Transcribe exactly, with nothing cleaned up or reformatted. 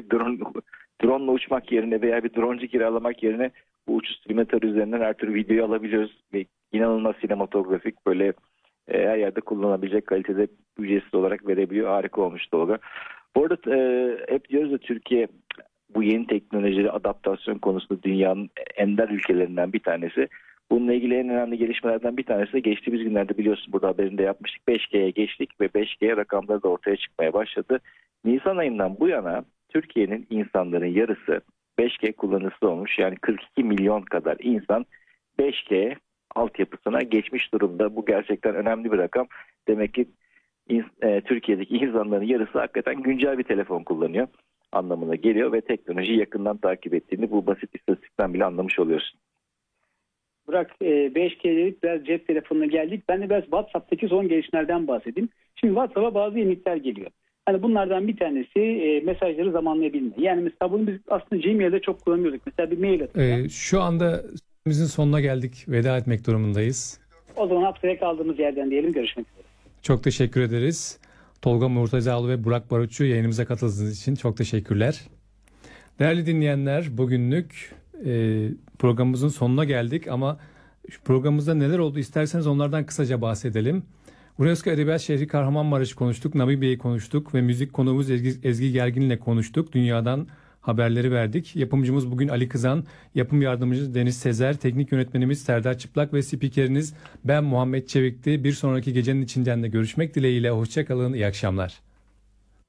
drone drone'la uçmak yerine veya bir droncu kiralamak yerine bu uçuş simülatörü üzerinden her türlü videoyu alabiliyoruz ve inanılmaz sinematografik, böyle e, her yerde kullanabilecek kalitede ücretsiz olarak verebiliyor. Harika olmuş Tolga. Bu arada e, hep diyoruz da Türkiye bu yeni teknolojileri adaptasyon konusunda dünyanın ender ülkelerinden bir tanesi. Bununla ilgili en önemli gelişmelerden bir tanesi de geçtiğimiz günlerde biliyorsun burada haberinde yapmıştık. beş G'ye geçtik ve beş G rakamları da ortaya çıkmaya başladı. Nisan ayından bu yana Türkiye'nin insanların yarısı beş G kullanıcısı olmuş. Yani kırk iki milyon kadar insan beş G altyapısına geçmiş durumda. Bu gerçekten önemli bir rakam. Demek ki e, Türkiye'deki insanların yarısı hakikaten güncel bir telefon kullanıyor anlamına geliyor ve teknolojiyi yakından takip ettiğini bu basit istatistikten bile anlamış oluyorsun. Burak, beş G dedik, biraz cep telefonuna geldik. Ben de biraz WhatsApp'taki son gelişmelerden bahsedeyim. Şimdi WhatsApp'a bazı yenilikler geliyor. Hani bunlardan bir tanesi e, mesajları zamanlayabilme. Yani mesela bunu biz aslında Gmail'de çok kullanıyorduk. Mesela bir mail atacağım. Ee, şu anda süremizin sonuna geldik. Veda etmek durumundayız. O zaman haftaya kaldığımız yerden diyelim, görüşmek üzere. Çok teşekkür ederiz. Tolga Murtazaoğlu ve Burak Barutçu yayınımıza katıldığınız için çok teşekkürler. Değerli dinleyenler, bugünlük e, programımızın sonuna geldik ama şu programımızda neler oldu isterseniz onlardan kısaca bahsedelim. UNESCO Edebiyat Şehri Kahramanmaraş'ı konuştuk, Namibya'yı konuştuk ve müzik konuğumuz Ezgi, Ezgi Gergin'le konuştuk. Dünyadan haberleri verdik. Yapımcımız bugün Ali Kızan, yapım yardımcımız Deniz Sezer, teknik yönetmenimiz Serdar Çıplak ve spikeriniz ben Muhammed Çevik'ti. Bir sonraki gecenin içinden de görüşmek dileğiyle. Hoşça kalın, iyi akşamlar.